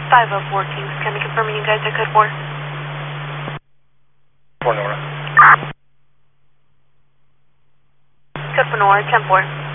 504 Kings, can I confirm you guys are code 4? 4 Nora. Code 4 Nora, 10-4.